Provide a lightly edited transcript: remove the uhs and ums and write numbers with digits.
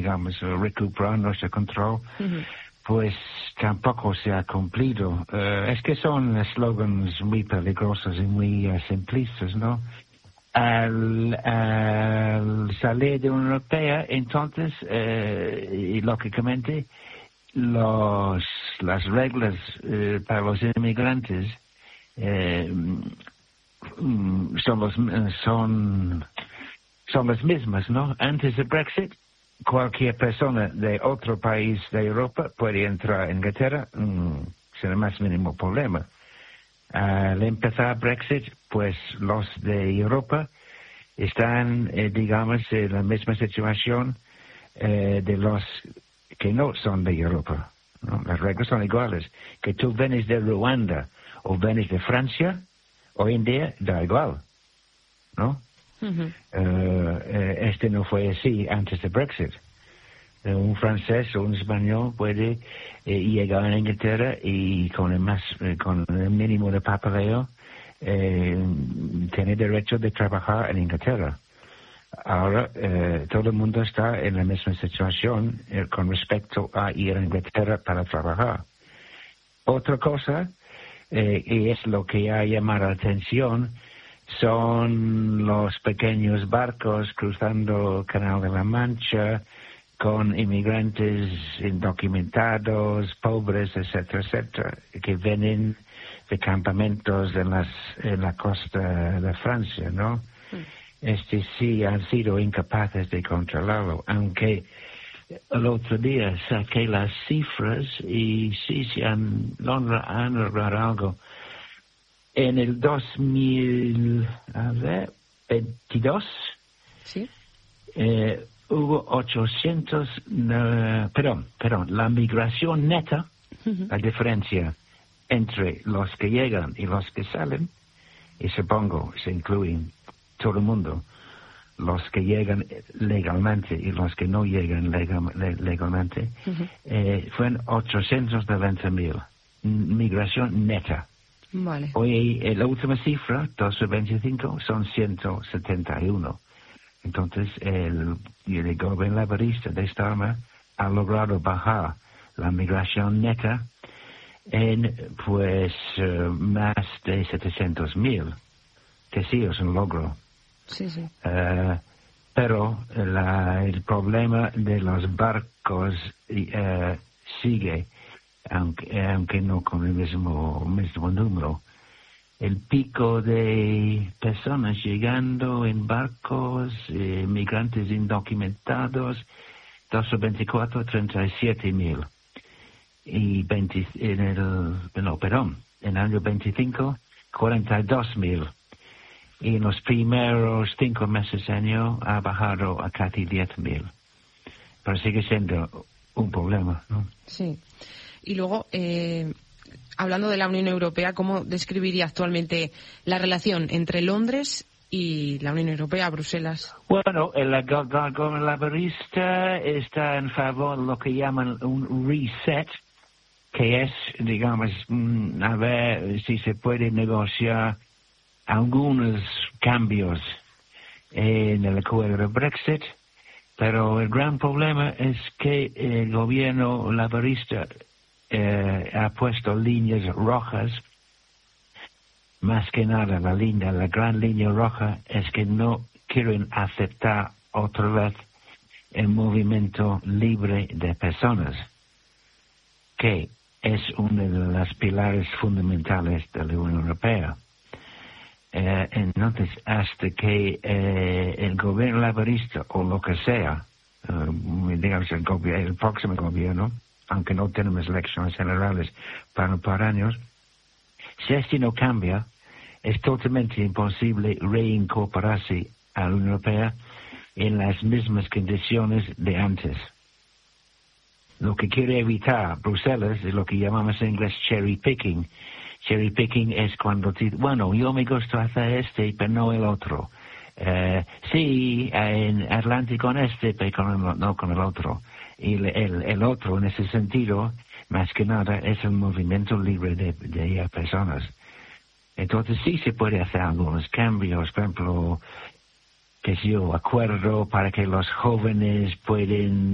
digamos, recuperar nuestro control, pues tampoco se ha cumplido. Es que son eslogans muy peligrosos y muy simplistas, ¿no? Al salir de la Unión Europea, entonces, y lógicamente, las reglas para los inmigrantes son las mismas, ¿no? Antes del Brexit, cualquier persona de otro país de Europa puede entrar a Inglaterra sin el más mínimo problema. Al empezar Brexit, pues los de Europa están, digamos, en la misma situación de los que no son de Europa, ¿no? Las reglas son iguales. Que tú vienes de Ruanda o vienes de Francia, hoy en día da igual, ¿no? Este no fue así antes de Brexit. Un francés o un español puede llegar a Inglaterra y con el mínimo de papeleo tiene derecho de trabajar en Inglaterra. Ahora todo el mundo está en la misma situación con respecto a ir a Inglaterra para trabajar. Otra cosa, y es lo que ha llamado la atención, son los pequeños barcos cruzando el Canal de la Mancha con inmigrantes indocumentados, pobres, etcétera, etcétera, que vienen de campamentos en la costa de Francia, ¿no? Sí han sido incapaces de controlarlo, aunque el otro día saqué las cifras y sí se han logrado algo. En el 2022 ¿sí? Hubo 800, perdón, la migración neta, la diferencia entre los que llegan y los que salen, y supongo se incluyen todo el mundo, los que llegan legalmente y los que no llegan legalmente, fueron 890,000. Migración neta. Vale. Hoy, la última cifra, 2025, son 171. Entonces, el gobierno laborista de Starmer ha logrado bajar la migración neta en, pues, más de 700,000, que sí es un logro. Sí, sí. Pero el problema de los barcos sigue, aunque no con el mismo número. El pico de personas llegando en barcos, migrantes indocumentados, 2024, 37,000. Y en el año 25, 42,000. Y en los primeros 5 meses del año ha bajado a casi 10,000. Pero sigue siendo un problema, ¿no? Sí. Y luego, hablando de la Unión Europea, ¿cómo describiría actualmente la relación entre Londres y la Unión Europea, Bruselas? Bueno, el gobierno laborista está en favor de lo que llaman un reset, que es, digamos, a ver si se puede negociar algunos cambios en el acuerdo de Brexit, pero el gran problema es que el gobierno laborista ha puesto líneas rojas. Más que nada la gran línea roja es que no quieren aceptar otra vez el movimiento libre de personas, que es uno de los pilares fundamentales de la Unión Europea. Entonces, hasta que el gobierno laborista, o lo que sea, digamos el próximo gobierno, aunque no tenemos elecciones generales para un par de años, si esto no cambia, es totalmente imposible reincorporarse a la Unión Europea en las mismas condiciones de antes. Lo que quiere evitar Bruselas es lo que llamamos en inglés cherry picking. Cherry picking es cuando bueno, yo me gusta hacer pero no el otro. Sí, en adelante con pero no con el otro. Y el otro, en ese sentido, más que nada, es el movimiento libre de personas. Entonces sí se puede hacer algunos cambios, por ejemplo, acuerdo para que los jóvenes pueden